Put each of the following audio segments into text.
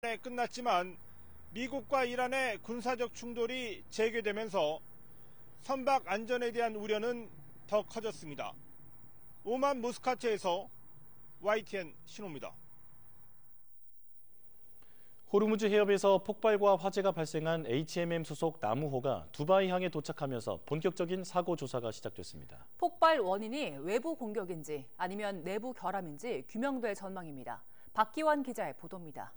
끝났지만 미국과 이란의 군사적 충돌이 재개되면서 선박 안전에 대한 우려는 더 커졌습니다. 오만 무스카트에서 YTN 신호입니다. 호르무즈 해협에서 폭발과 화재가 발생한 HMM 소속 나무호가 두바이 항에 도착하면서 본격적인 사고 조사가 시작됐습니다. 폭발 원인이 외부 공격인지 아니면 내부 결함인지 규명될 전망입니다. 박기환 기자의 보도입니다.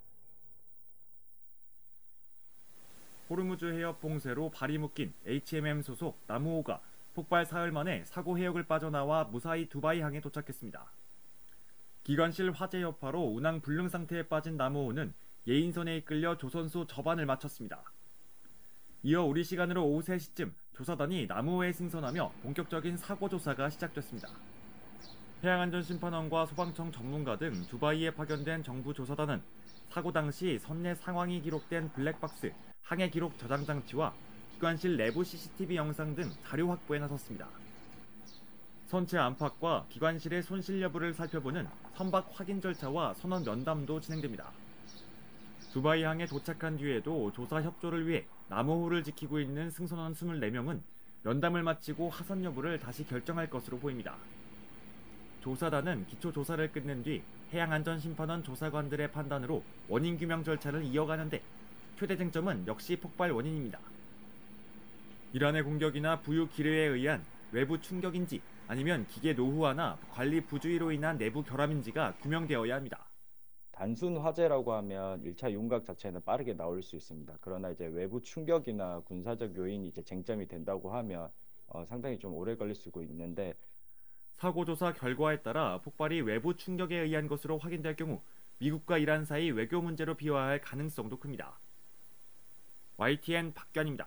호르무즈 해협 봉쇄로 발이 묶인 HMM 소속 나무호가 폭발 사흘 만에 사고 해역을 빠져나와 무사히 두바이 항에 도착했습니다. 기관실 화재 여파로 운항 불능 상태에 빠진 나무호는 예인선에 이끌려 조선소 접안을 마쳤습니다. 이어 우리 시간으로 오후 3시쯤 조사단이 나무호에 승선하며 본격적인 사고 조사가 시작됐습니다. 해양안전심판원과 소방청 전문가 등 두바이에 파견된 정부 조사단은 사고 당시 선내 상황이 기록된 블랙박스, 항해 기록 저장 장치와 기관실 내부 CCTV 영상 등 자료 확보에 나섰습니다. 선체 안팎과 기관실의 손실 여부를 살펴보는 선박 확인 절차와 선원 면담도 진행됩니다. 두바이 항에 도착한 뒤에도 조사 협조를 위해 나무호를 지키고 있는 승선원 24명은 면담을 마치고 하선 여부를 다시 결정할 것으로 보입니다. 조사단은 기초 조사를 끝낸 뒤 해양안전심판원 조사관들의 판단으로 원인 규명 절차를 이어가는데 최대 쟁점은 역시 폭발 원인입니다. 이란의 공격이나 부유 기뢰에 의한 외부 충격인지 아니면 기계 노후화나 관리 부주의로 인한 내부 결함인지가 규명되어야 합니다. 단순 화재라고 하면 1차 윤곽 자체는 빠르게 나올 수 있습니다. 그러나 이제 외부 충격이나 군사적 요인이 이제 쟁점이 된다고 하면 상당히 좀 오래 걸릴 수 있는데 사고 조사 결과에 따라 폭발이 외부 충격에 의한 것으로 확인될 경우 미국과 이란 사이 외교 문제로 비화할 가능성도 큽니다. YTN 박견입니다.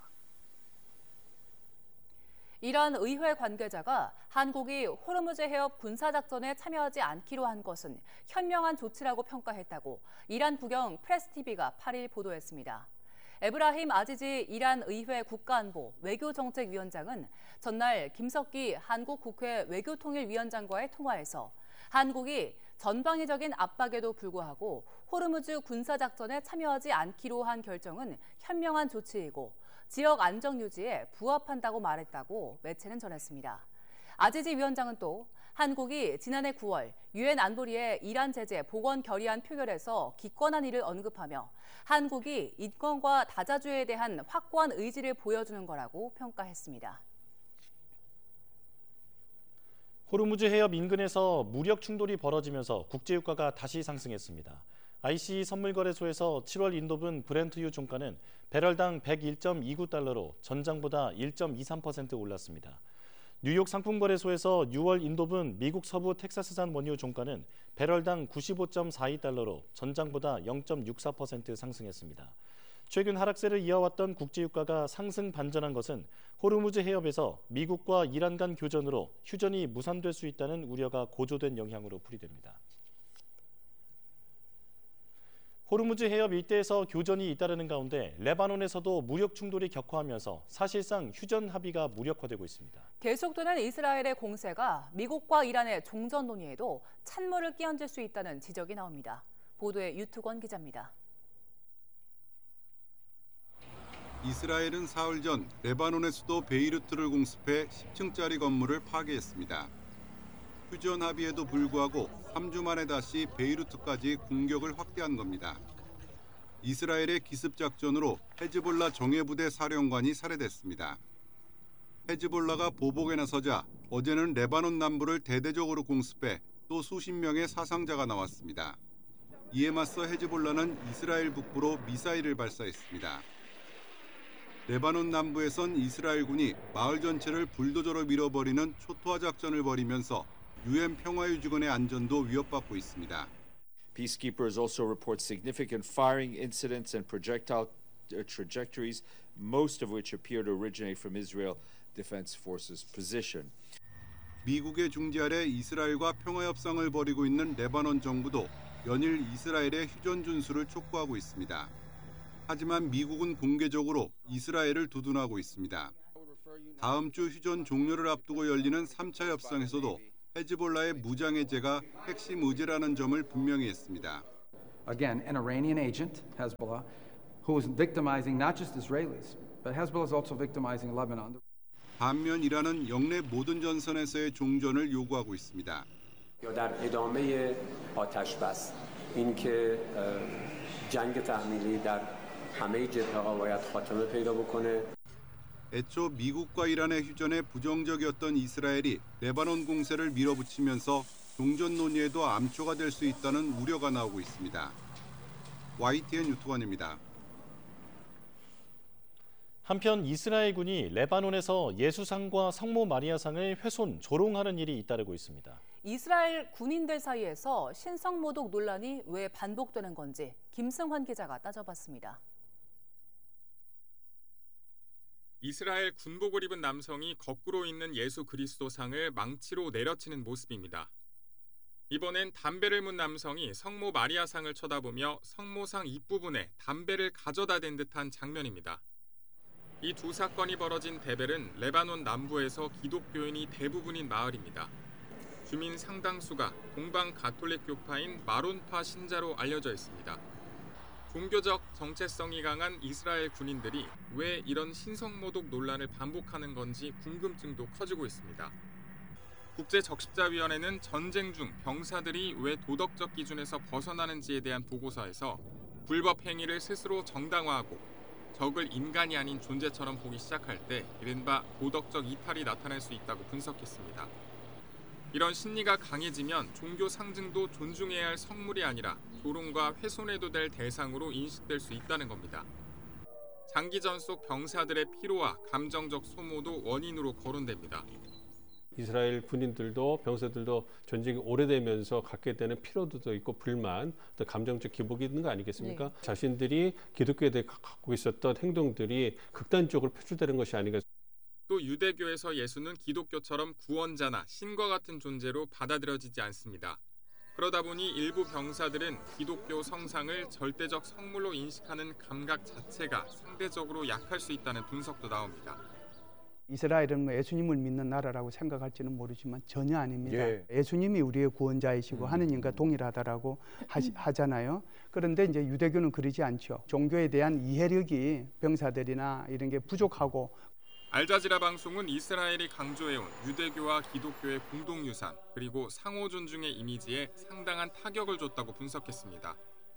이란 의회 관계자가 한국이 호르무즈 해협 군사작전에 참여하지 않기로 한 것은 현명한 조치라고 평가했다고 이란 국영 프레스TV가 8일 보도했습니다. 에브라힘 아지지 이란 의회 국가안보 외교정책위원장은 전날 김석기 한국 국회 외교통일위원장과의 통화에서 한국이 전방위적인 압박에도 불구하고 호르무즈 군사작전에 참여하지 않기로 한 결정은 현명한 조치이고 지역 안정 유지에 부합한다고 말했다고 매체는 전했습니다. 아지지 위원장은 또 한국이 지난해 9월 유엔 안보리의 이란 제재 복원 결의안 표결에서 기권한 일을 언급하며 한국이 인권과 다자주의에 대한 확고한 의지를 보여주는 거라고 평가했습니다. 호르무즈 해협 인근에서 무력 충돌이 벌어지면서 국제유가가 다시 상승했습니다. ICE 선물거래소에서 7월 인도분 브렌트유 종가는 배럴당 101.29달러로 전장보다 1.23% 올랐습니다. 뉴욕 상품거래소에서 6월 인도분 미국 서부 텍사스산 원유 종가는 배럴당 95.42달러로 전장보다 0.64% 상승했습니다. 최근 하락세를 이어왔던 국제유가가 상승 반전한 것은 호르무즈 해협에서 미국과 이란 간 교전으로 휴전이 무산될 수 있다는 우려가 고조된 영향으로 풀이됩니다. 호르무즈 해협 일대에서 교전이 잇따르는 가운데 레바논에서도 무력 충돌이 격화하면서 사실상 휴전 합의가 무력화되고 있습니다. 계속되는 이스라엘의 공세가 미국과 이란의 종전 논의에도 찬물을 끼얹을 수 있다는 지적이 나옵니다. 보도에 유투권 기자입니다. 이스라엘은 사흘 전 레바논의 수도 베이루트를 공습해 10층짜리 건물을 파괴했습니다. 휴전 합의에도 불구하고 3주 만에 다시 베이루트까지 공격을 확대한 겁니다. 이스라엘의 기습 작전으로 헤즈볼라 정예부대 사령관이 살해됐습니다. 헤즈볼라가 보복에 나서자 어제는 레바논 남부를 대대적으로 공습해 또 수십 명의 사상자가 나왔습니다. 이에 맞서 헤즈볼라는 이스라엘 북부로 미사일을 발사했습니다. 레바논 남부에선 이스라엘군이 마을 전체를 불도저로 밀어버리는 초토화 작전을 벌이면서 UN 평화유지군의 안전도 위협받고 있습니다. Peacekeepers also report significant firing incidents and projectile trajectories, most of which appear to originate from Israel Defense Forces position. 미국의 중재 아래 이스라엘과 평화협상을 벌이고 있는 레바논 정부도 연일 이스라엘의 휴전 준수를 촉구하고 있습니다. 하지만 미국은 공개적으로 이스라엘을 두둔하고 있습니다. 다음 주 휴전 종료를 앞두고 열리는 3차 협상에서도 헤즈볼라의 무장 해제가 핵심 의제라는 점을 분명히 했습니다. again, an Iranian agent, Hezbollah, who is victimizing not just Israelis, but Hezbollah is also victimizing Lebanon. 반면 이란은 영내 모든 전선에서의 종전을 요구하고 있습니다. در ادامه آتش‌بس اینکه جنگ تحمیلی در همه جبهه‌ها باید خاتمه پیدا بکنه. 애초 미국과 이란의 휴전에 부정적이었던 이스라엘이 레바논 공세를 밀어붙이면서 종전 논의에도 암초가 될 수 있다는 우려가 나오고 있습니다. YTN 유튜관입니다. 한편 이스라엘군이 레바논에서 예수상과 성모 마리아상을 훼손, 조롱하는 일이 잇따르고 있습니다. 이스라엘 군인들 사이에서 신성모독 논란이 왜 반복되는 건지 김승환 기자가 따져봤습니다. 이스라엘 군복을 입은 남성이 거꾸로 있는 예수 그리스도상을 망치로 내려치는 모습입니다. 이번엔 담배를 문 남성이 성모 마리아상을 쳐다보며 성모상 입부분에 담배를 가져다 댄 듯한 장면입니다. 이 두 사건이 벌어진 베벨은 레바논 남부에서 기독교인이 대부분인 마을입니다. 주민 상당수가 동방 가톨릭 교파인 마론파 신자로 알려져 있습니다. 종교적 정체성이 강한 이스라엘 군인들이 왜 이런 신성모독 논란을 반복하는 건지 궁금증도 커지고 있습니다. 국제적십자위원회는 전쟁 중 병사들이 왜 도덕적 기준에서 벗어나는지에 대한 보고서에서 불법 행위를 스스로 정당화하고 적을 인간이 아닌 존재처럼 보기 시작할 때 이른바 도덕적 이탈이 나타날 수 있다고 분석했습니다. 이런 심리가 강해지면 종교 상징도 존중해야 할 성물이 아니라 조롱과 훼손해도 될 대상으로 인식될 수 있다는 겁니다. 장기전 속 병사들의 피로와 감정적 소모도 원인으로 거론됩니다. 이스라엘 군인들도 병사들도 전쟁이 오래되면서 갖게 되는 피로도도 있고 불만, 또 감정적 기복이 있는 거 아니겠습니까? 네. 자신들이 기독교에 대해 갖고 있었던 행동들이 극단적으로 표출되는 것이 아닌가. 또 유대교에서 예수는 기독교처럼 구원자나 신과 같은 존재로 받아들여지지 않습니다. 그러다 보니 일부 병사들은 기독교 성상을 절대적 성물로 인식하는 감각 자체가 상대적으로 약할 수 있다는 분석도 나옵니다. 이스라엘은 예수님을 믿는 나라라고 생각할지는 모르지만 전혀 아닙니다. 예수님이 우리의 구원자이시고 하느님과 동일하다라고 하잖아요. 그런데 이제 유대교는 그러지 않죠. 종교에 대한 이해력이 병사들이나 이런 게 부족하고. 알자지라 방송은 이스라엘이 강조해온 유대교와 기독교의 공동유산 그리고 상호 존중의 이미지에 상당한 타격을 줬다고 분석했습니다.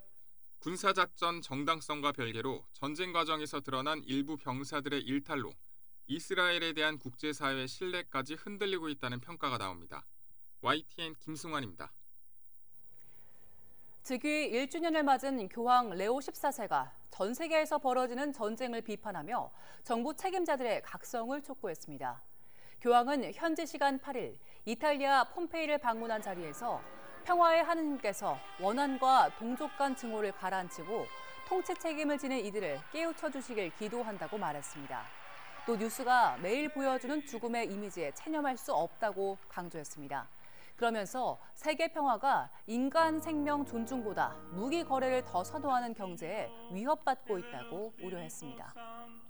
군사작전 정당성과 별개로 전쟁 과정에서 드러난 일부 병사들의 일탈로 이스라엘에 대한 국제사회의 신뢰까지 흔들리고 있다는 평가가 나옵니다. YTN 김승환입니다. 즉위 1주년을 맞은 교황 레오 14세가 전 세계에서 벌어지는 전쟁을 비판하며 정부 책임자들의 각성을 촉구했습니다. 교황은 현지 시간 8일 이탈리아 폼페이를 방문한 자리에서 평화의 하느님께서 원한과 동족 간 증오를 가라앉히고 통치 책임을 지는 이들을 깨우쳐 주시길 기도한다고 말했습니다. 또 뉴스가 매일 보여주는 죽음의 이미지에 체념할 수 없다고 강조했습니다. 그러면서 세계 평화가 인간 생명 존중보다 무기 거래를 더 선호하는 경제에 위협받고 있다고 우려했습니다.